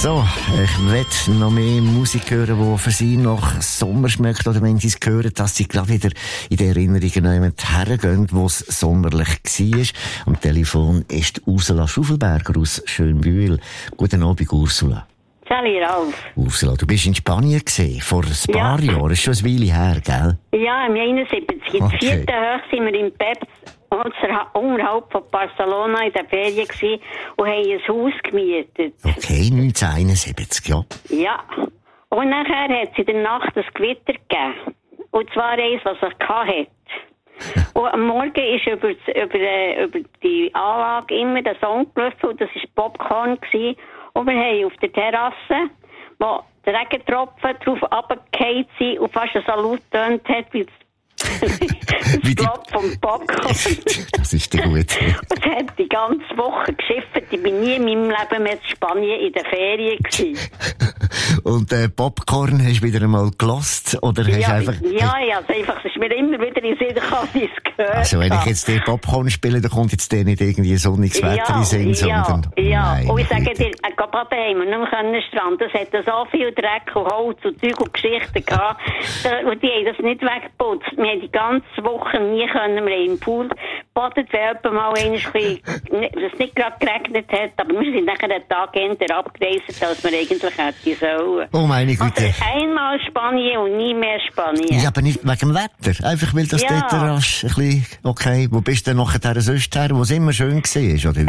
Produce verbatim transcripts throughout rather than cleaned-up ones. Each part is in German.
So, ich will noch mehr Musik hören, die für Sie nach Sommer schmeckt. Oder wenn Sie es hören, dass Sie gerade wieder in die Erinnerungen jemand hergehen, wo es sommerlich war. Am Telefon ist Ursula Schuffelberger aus Schönbühl. Guten Abend, Ursula. Sally Ralf. Ursula, du bist in Spanien gesehen, vor ein paar ja. Jahren. Das ist schon ein Weile her, gell? Ja, im einundsiebzig. In der Okay. vierten Höhe sind wir in Peps, unterhalb von Barcelona in der Ferien gewesen und haben ein Haus gemietet. Okay, neunzehnhunderteinundsiebzig, ja. Ja. Und nachher hat es in der Nacht ein Gewitter gegeben. Und zwar eins, was er hatte. Und am Morgen ist über, über, über die Anlage immer der Song gelaufen und das war Popcorn gewesen. Und wir haben auf der Terrasse, wo der Regentropfen drauf runtergefallen sind und fast so laut getönt hat, wie das Blatt vom Popcorn. Das ist der gut. Und es hat die ganze Woche geschifft. Ich bin nie in meinem Leben mehr in Spanien in der Ferien gewesen. Und äh, Popcorn hast du wieder einmal gelost oder hast Ja, einfach... ja, ja, also einfach, es ist mir immer wieder in den Sinn gekommen, wie es gehört. Also wenn ich jetzt den Popcorn spiele, dann kommt jetzt der nicht irgendwie sonniges Wetter ja, in Sinn, ja, sondern... ja, Meine und ich sage Güte. dir, ich gehe gerade heim und nicht mehr Strand. Das hat so viel Dreck und Holz und Zeug und Geschichten gehabt. Da- Und die haben das nicht weggeputzt. Wir haben die ganze Woche nie können, wir haben im Pool gebadet, wenn jemand mal einmal ein bisschen, dass es nicht gerade geregnet hat, aber wir sind nachher einen Tag hinterher abgereist, als wir eigentlich hätten sollen. Oh meine Güte. Also einmal Spanien und nie mehr Spanien. Ja, aber nicht wegen dem Wetter. Einfach weil das Ja. dort rasch ein bisschen... Okay, wo bist du denn nachher sonst her, wo es immer schön war, oder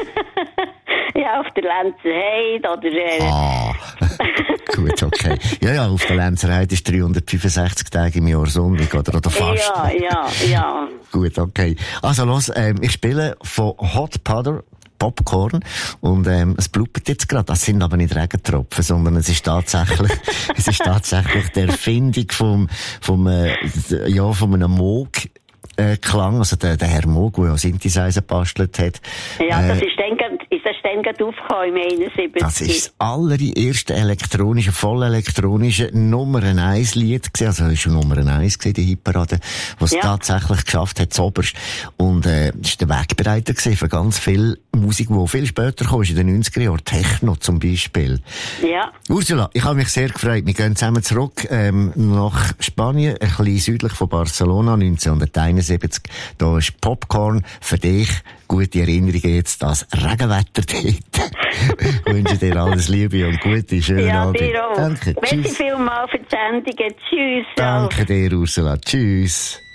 wie? Ja, auf der Lenzerheide oder... Äh, Ah, gut, okay. Ja, ja, auf der Lenzerheide ist dreihundertfünfundsechzig Tage im Jahr sonnig, oder, oder fast. Ja, ja, ja. Gut, okay. Also los, ähm, ich spiele von Hot Powder Popcorn und ähm, es blubbert jetzt gerade. Das sind aber nicht Regentropfen, sondern es ist tatsächlich, es ist tatsächlich die Erfindung vom, vom, äh, ja, von einem Moog. Äh, Klang, also der, der Herr Moog, der ja Synthesizer gebastelt hat. Ja, das äh, ist dann, grad- ist das dann gerade aufgekommen im einundsiebzig. Das ist das allererste elektronische, voll elektronische Nummer eins Lied gewesen. Also, es war schon Nummer eins gewesen, die Hitparade, was Ja. tatsächlich geschafft hat, zuoberst. Und, äh, das war der Wegbereiter gewesen für ganz viel Musik, die viel später kam, in den neunziger Jahren. Techno zum Beispiel. Ja. Ursula, ich habe mich sehr gefreut. Wir gehen zusammen zurück, ähm, nach Spanien, ein bisschen südlich von Barcelona, neunzehnhunderteinundsiebzig. Da ist Popcorn für dich. Gute Erinnerungen jetzt, das Regenwetter dort. Ich wünsche dir alles Liebe und Gute. Schönen Ja, Abend. dir auch. Danke. Merci Tschüss. vielmals für die Sendungen. Tschüss. Danke dir, Ursula. Tschüss.